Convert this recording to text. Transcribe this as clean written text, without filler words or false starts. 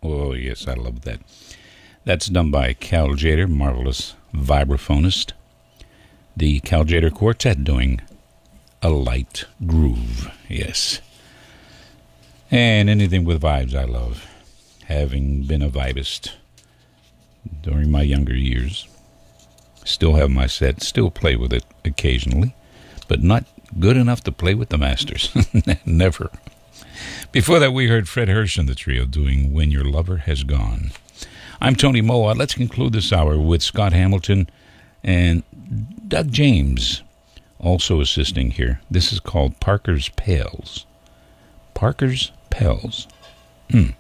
Oh, yes, I love that. That's done by Cal Jader, marvelous vibraphonist. The Cal Jader Quartet doing A Light Groove, yes. And anything with vibes I love, having been a vibist during my younger years. Still have my set, still play with it occasionally, but not good enough to play with the masters. Never. Before that, we heard Fred Hirsch and the trio doing When Your Lover Has Gone. I'm Tony Moa. Let's conclude this hour with Scott Hamilton and Doug James also assisting here. This is called Parker's Pals. Parker's Pals.